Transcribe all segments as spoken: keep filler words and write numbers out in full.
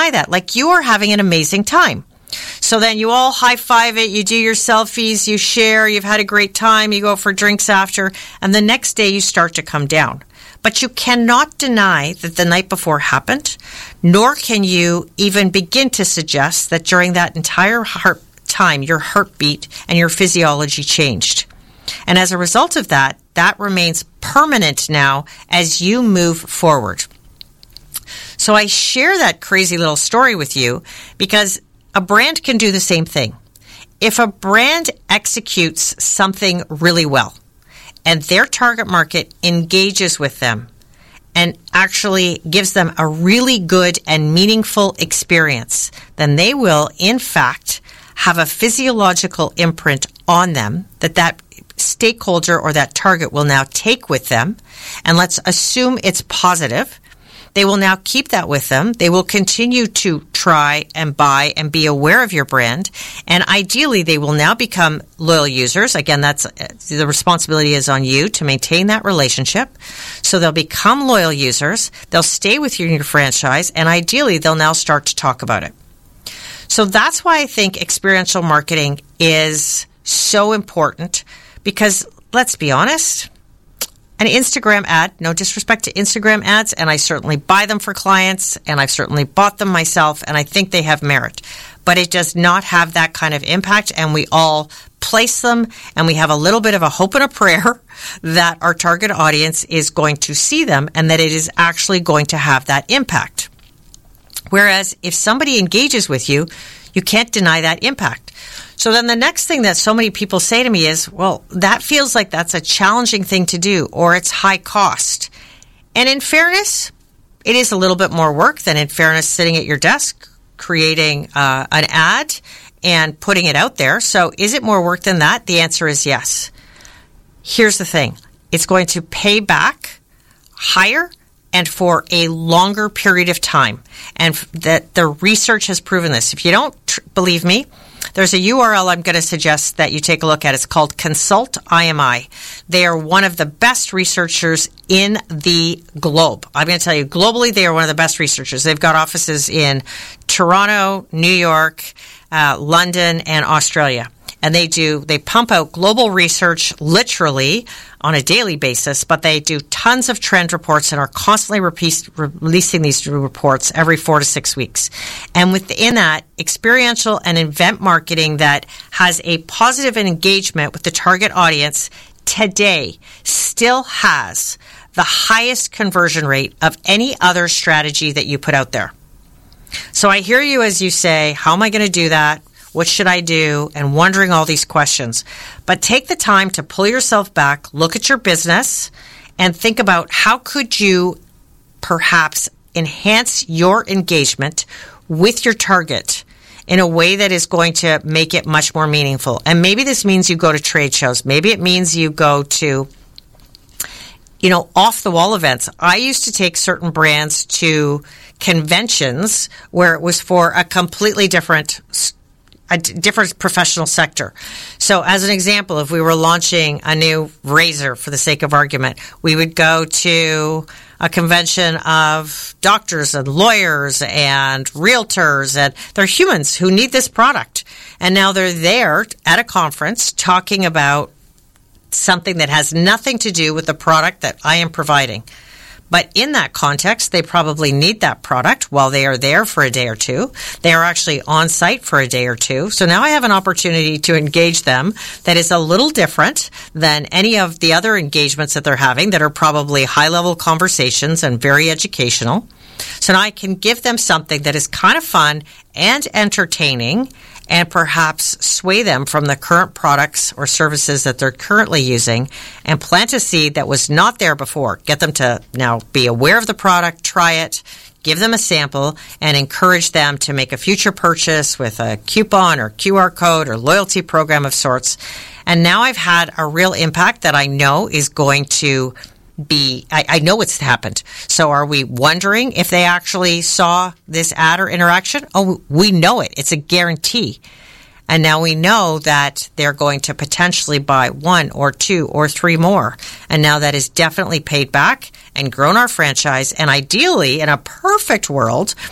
deny that. Like, you are having an amazing time. So then you all high-five it, you do your selfies, you share, you've had a great time, you go for drinks after, and the next day you start to come down. But you cannot deny that the night before happened, nor can you even begin to suggest that during that entire heart time, your heartbeat and your physiology changed. And as a result of that, that remains permanent now as you move forward. So I share that crazy little story with you because a brand can do the same thing. If a brand executes something really well and their target market engages with them and actually gives them a really good and meaningful experience, then they will, in fact, have a physiological imprint on them that that stakeholder or that target will now take with them. And let's assume it's positive. They will now keep that with them. They will continue to try and buy and be aware of your brand. And ideally, they will now become loyal users. Again, that's the responsibility is on you to maintain that relationship. So they'll become loyal users. They'll stay with you in your franchise. And ideally, they'll now start to talk about it. So that's why I think experiential marketing is so important because, let's be honest, an Instagram ad, no disrespect to Instagram ads, and I certainly buy them for clients, and I've certainly bought them myself, and I think they have merit. But it does not have that kind of impact, and we all place them, and we have a little bit of a hope and a prayer that our target audience is going to see them and that it is actually going to have that impact. Whereas if somebody engages with you, you can't deny that impact. So then the next thing that so many people say to me is, well, that feels like that's a challenging thing to do, or it's high cost. And in fairness, it is a little bit more work than, in fairness, sitting at your desk, creating uh, an ad and putting it out there. So is it more work than that? The answer is yes. Here's the thing. It's going to pay back higher and for a longer period of time. And that the research has proven this. If you don't tr- believe me, there's a U R L I'm going to suggest that you take a look at. It's called Consult I M I. They are one of the best researchers in the globe. I'm going to tell you, globally, they are one of the best researchers. They've got offices in Toronto, New York, uh, London, and Australia. And they do, they pump out global research literally on a daily basis, but they do tons of trend reports and are constantly repeat, releasing these reports every four to six weeks. And within that, experiential and event marketing that has a positive engagement with the target audience today still has the highest conversion rate of any other strategy that you put out there. So I hear you as you say, how am I going to do that? What should I do? And wondering all these questions. But take the time to pull yourself back, look at your business, and think about how could you perhaps enhance your engagement with your target in a way that is going to make it much more meaningful. And maybe this means you go to trade shows. Maybe it means you go to, you know, off-the-wall events. I used to take certain brands to conventions where it was for a completely different a different professional sector. So as an example, if we were launching a new razor for the sake of argument, we would go to a convention of doctors and lawyers and realtors, and they're humans who need this product. And now they're there at a conference talking about something that has nothing to do with the product that I am providing. But in that context, they probably need that product while they are there for a day or two. They are actually on site for a day or two. So now I have an opportunity to engage them that is a little different than any of the other engagements that they're having that are probably high-level conversations and very educational. So now I can give them something that is kind of fun and entertaining and perhaps sway them from the current products or services that they're currently using and plant a seed that was not there before. Get them to now be aware of the product, try it, give them a sample, and encourage them to make a future purchase with a coupon or Q R code or loyalty program of sorts. And now I've had a real impact that I know is going to be, I, I know it's happened. So are we wondering if they actually saw this ad or interaction? Oh, we know it. It's a guarantee. And now we know that they're going to potentially buy one or two or three more. And now that is definitely paid back and grown our franchise. And ideally, in a perfect world,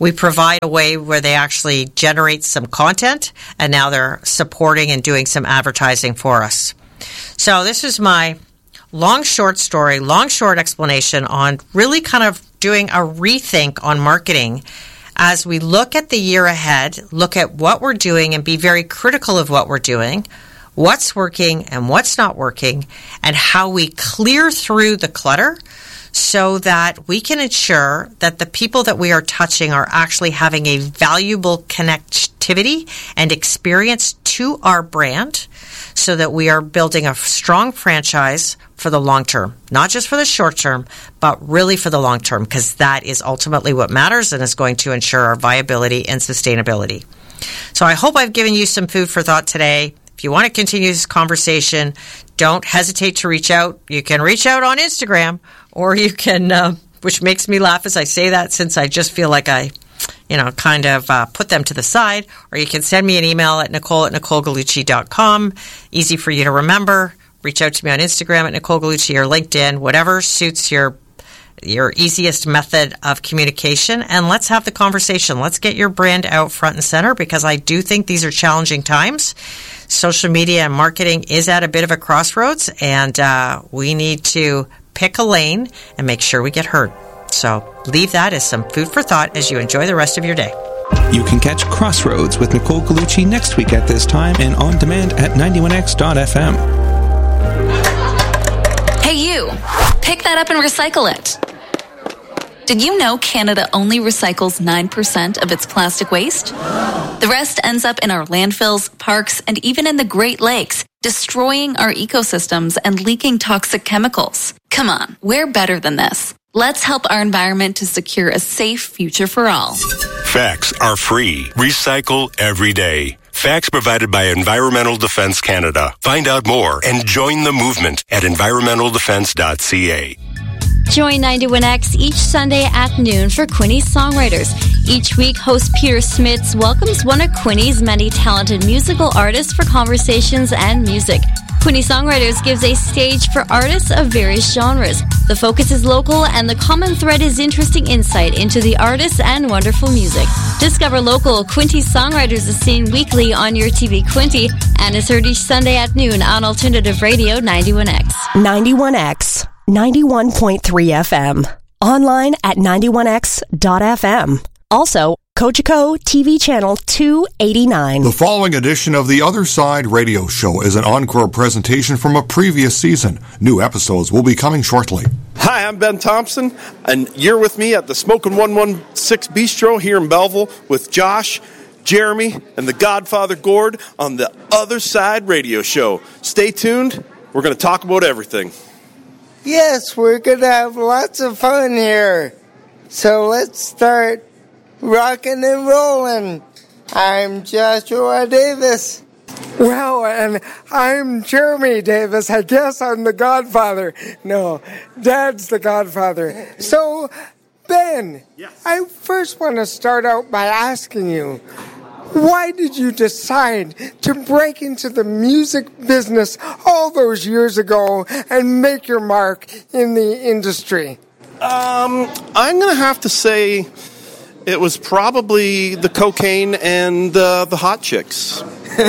We provide a way where they actually generate some content, and now they're supporting and doing some advertising for us. So this is my long, short story, long, short explanation on really kind of doing a rethink on marketing as we look at the year ahead, look at what we're doing and be very critical of what we're doing, what's working and what's not working, and how we clear through the clutter so that we can ensure that the people that we are touching are actually having a valuable connectivity and experience to our brand, so that we are building a strong franchise for the long term, not just for the short term, but really for the long term, because that is ultimately what matters and is going to ensure our viability and sustainability. So I hope I've given you some food for thought today. If you want to continue this conversation, don't hesitate to reach out. You can reach out on Instagram, or you can, uh, which makes me laugh as I say that, since I just feel like I, you know, kind of uh, put them to the side, or you can send me an email at Nicole at Nicole Gallucci dot com. Easy for you to remember. Reach out to me on Instagram at Nicole Gallucci or LinkedIn, whatever suits your your easiest method of communication, and let's have the conversation. Let's get your brand out front and center, because I do think these are challenging times. Social media and marketing is at a bit of a crossroads, and uh, we need to pick a lane and make sure we get heard. So leave that as some food for thought as you enjoy the rest of your day. You can catch Crossroads with Nicole Gallucci next week at this time and on demand at ninety-one x dot f m. Hey you, pick that up and recycle it. Did you know Canada only recycles nine percent of its plastic waste? The rest ends up in our landfills, parks, and even in the Great Lakes, destroying our ecosystems and leaking toxic chemicals. Come on, we're better than this. Let's help our environment to secure a safe future for all. Facts are free. Recycle every day. Facts provided by Environmental Defence Canada. Find out more and join the movement at environmental defence dot c a. Join ninety-one X each Sunday at noon for Quinny's Songwriters. Each week, host Peter Smits welcomes one of Quinny's many talented musical artists for conversations and music. Quinny Songwriters gives a stage for artists of various genres. The focus is local, and the common thread is interesting insight into the artists and wonderful music. Discover local Quinty Songwriters is seen weekly on your T V Quinty and is heard each Sunday at noon on Alternative Radio ninety-one X. ninety-one X, ninety-one point three F M. Online at ninety-one x dot f m. Also, Cogeco T V channel two eighty-nine. The following edition of The Other Side Radio Show is an encore presentation from a previous season. New episodes will be coming shortly. Hi, I'm Ben Thompson, and you're with me at the Smokin' one sixteen Bistro here in Belleville with Josh, Jeremy, and the Godfather Gord on The Other Side Radio Show. Stay tuned. We're going to talk about everything. Yes, we're going to have lots of fun here. So let's start rocking and rolling. I'm Joshua Davis. Well, and I'm Jeremy Davis. I guess I'm the Godfather. No, Dad's the Godfather. So, Ben, yes. I first want to start out by asking you, why did you decide to break into the music business all those years ago and make your mark in the industry? Um, I'm going to have to say it was probably the cocaine and uh, the hot chicks. No,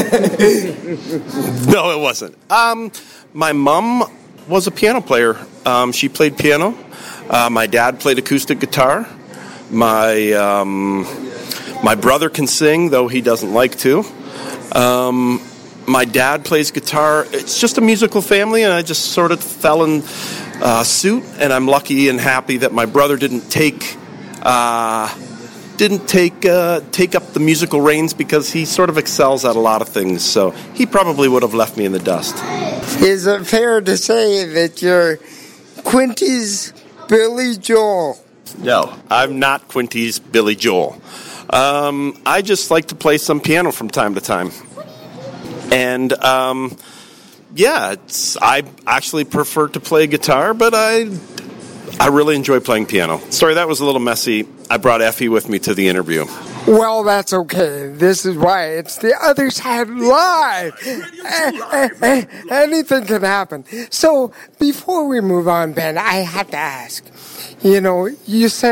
it wasn't. Um, my mom was a piano player. Um, she played piano. Uh, my dad played acoustic guitar. My um, my brother can sing, though he doesn't like to. Um, my dad plays guitar. It's just a musical family, and I just sort of fell in uh, suit. And I'm lucky and happy that my brother didn't take. Uh, didn't take uh, take up the musical reins, because he sort of excels at a lot of things. So he probably would have left me in the dust. Is it fair to say that you're Quinty's Billy Joel? No, I'm not Quinty's Billy Joel. Um, I just like to play some piano from time to time. And, um, yeah, it's, I actually prefer to play guitar, but I... I really enjoy playing piano. Sorry, that was a little messy. I brought Effie with me to the interview. Well, that's okay. This is why it's The Other Side Live. Anything can happen. So, before we move on, Ben, I have to ask. You know, you said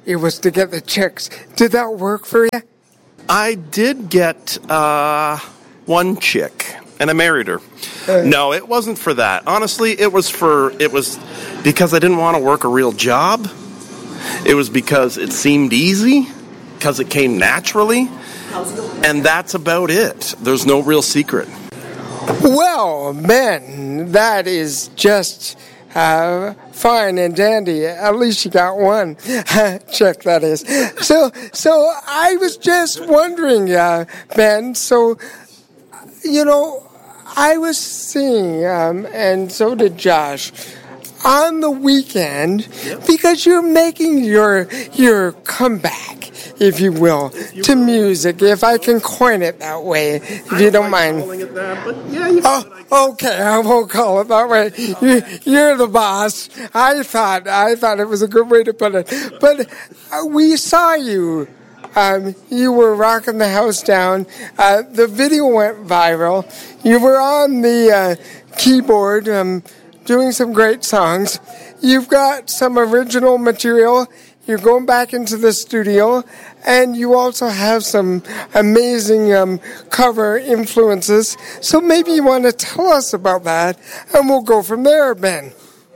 it was to get the chicks. Did that work for you? I did get uh, one chick, and I married her. Uh, no, it wasn't for that. Honestly, it was for it was because I didn't want to work a real job. It was because it seemed easy, because it came naturally, and that's about it. There's no real secret. Well, Ben, that is just uh, fine and dandy. At least you got one. Check, that is. So, so I was just wondering, uh, Ben, so, you know, I was seeing, um, and so did Josh, on the weekend, yep. because you're making your your comeback, if you will, if to music, if I can coin it that way, if I you don't like mind. Calling it that, but yeah, you oh, okay, I won't call it that way. You, you're the boss. I thought I thought it was a good way to put it, but uh, we saw you. Um, you were rocking the house down. Uh, the video went viral. You were on the uh, keyboard. Um, doing some great songs. You've got some original material. You're going back into the studio, and you also have some amazing um, cover influences. So maybe you want to tell us about that, and we'll go from there, Ben.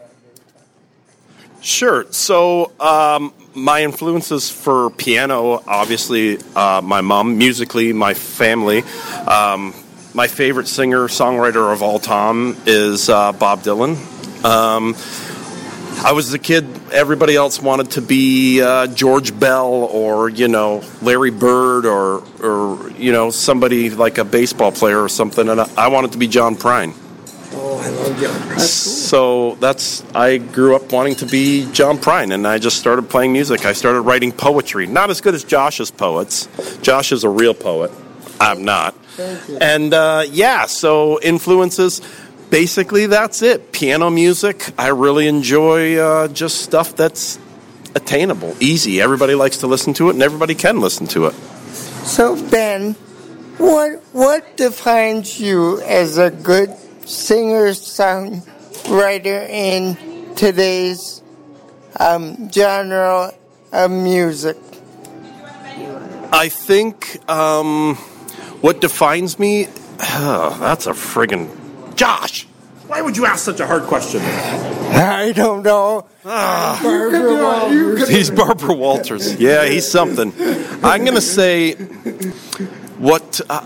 Sure. So um, my influences for piano, obviously, uh, my mom, musically, my family. Um, My favorite singer-songwriter of all time is uh, Bob Dylan. Um, I was a kid, everybody else wanted to be uh, George Bell or, you know, Larry Bird or, or, you know, somebody like a baseball player or something, and I, I wanted to be John Prine. Oh, I love John Prine. That's cool. So that's, I grew up wanting to be John Prine, and I just started playing music. I started writing poetry. Not as good as Josh's poets. Josh is a real poet. I'm not. Thank you. And, uh, yeah, so influences, basically that's it. Piano music, I really enjoy uh, just stuff that's attainable, easy. Everybody likes to listen to it, and everybody can listen to it. So, Ben, what what defines you as a good singer-songwriter in today's um, genre of music? I think... Um, What defines me? Oh, that's a friggin' Josh! Why would you ask such a hard question? I don't know. Ah, Barbara Walters. He's Barbara Walters. Yeah, he's something. I'm going to say what... Uh,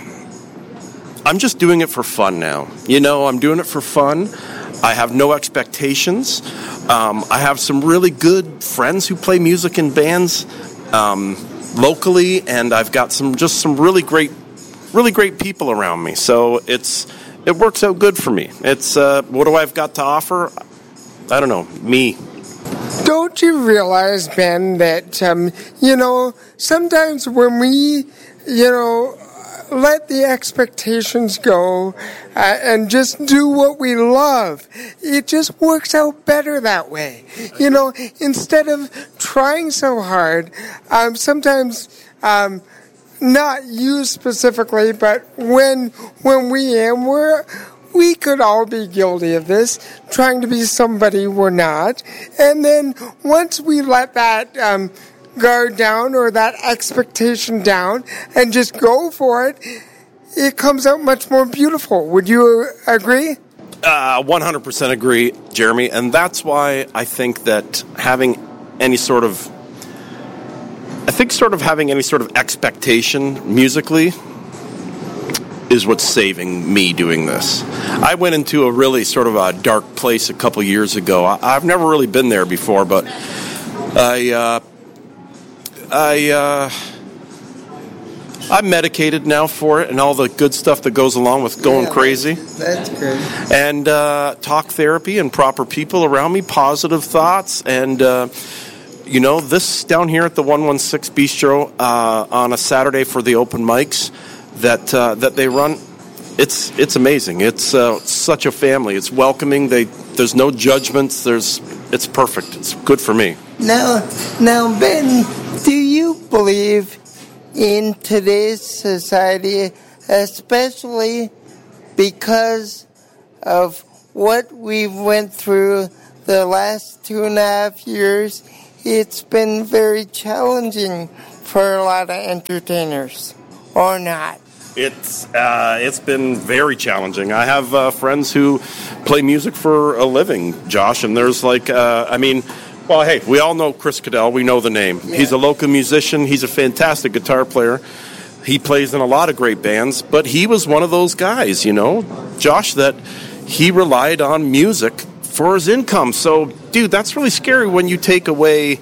I'm just doing it for fun now. You know, I'm doing it for fun. I have no expectations. Um, I have some really good friends who play music in bands um, locally, and I've got some just some really great really great people around me. So it's it works out good for me. It's uh, what do I've got to offer? I don't know, me. Don't you realize, Ben, that, um, you know, sometimes when we, you know, let the expectations go uh, and just do what we love, it just works out better that way. You know, instead of trying so hard, um, sometimes... Um, Not you specifically, but when when we am, we're, we could all be guilty of this, trying to be somebody we're not. And then once we let that um, guard down or that expectation down and just go for it, it comes out much more beautiful. Would you agree? Uh, one hundred percent agree, Jeremy. And that's why I think that having any sort of I think sort of having any sort of expectation musically is what's saving me doing this. I went into a really sort of a dark place a couple years ago. I, I've never really been there before, but I, uh, I, uh, I'm medicated now for it and all the good stuff that goes along with going yeah, crazy. That's good. And uh, talk therapy and proper people around me, positive thoughts, and... Uh, You know, this down here at the one one six Bistro uh, on a Saturday for the open mics that uh, that they run, it's it's amazing. It's uh, such a family. It's welcoming. They there's no judgments. There's it's perfect. It's good for me. Now, now, Ben, do you believe in today's society, especially because of what we went through the last two and a half years it's been very challenging for a lot of entertainers, or not? It's uh, it's been very challenging. I have uh, friends who play music for a living, Josh, and there's like, uh, I mean, well, hey, we all know Chris Cadell. We know the name. Yeah. He's a local musician. He's a fantastic guitar player. He plays in a lot of great bands, but he was one of those guys, you know, Josh, that he relied on music for his income. So, dude, that's really scary when you take away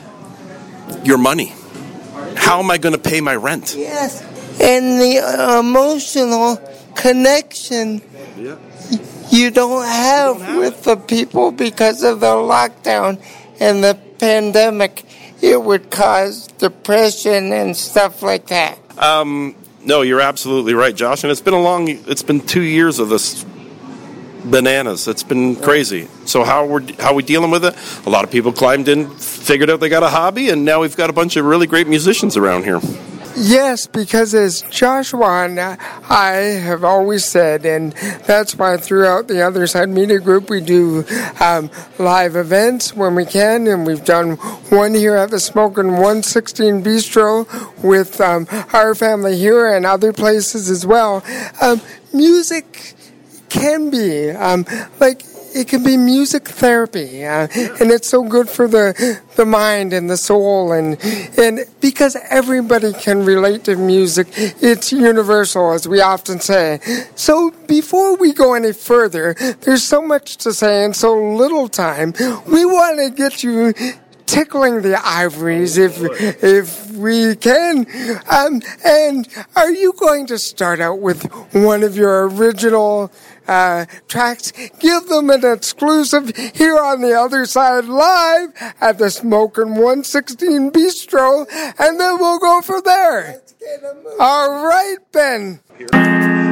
your money. How am I going to pay my rent? Yes. And the emotional connection yeah. you don't have, you don't have with the people because of the lockdown and the pandemic. It would cause depression and stuff like that. Um, no, you're absolutely right, Josh. And it's been a long, it's been two years of this bananas. It's been crazy. So how we're how we dealing with it? A lot of people climbed in, figured out they got a hobby, and now we've got a bunch of really great musicians around here. Yes, because as Joshua and I have always said, and that's why throughout the Other Side Media Group we do um, live events when we can, and we've done one here at the Smokin' one sixteen Bistro with um, our family here and other places as well. Um, music can be um, like it can be music therapy, uh, and it's so good for the the mind and the soul, and and because everybody can relate to music, it's universal, as we often say. So before we go any further, there's so much to say and so little time. We want to get you tickling the ivories if if we can. Um, and are you going to start out with one of your original uh, tracks? Give them an exclusive here on the Other Side live at the Smokin' one sixteen Bistro, and then we'll go from there. All right, Ben.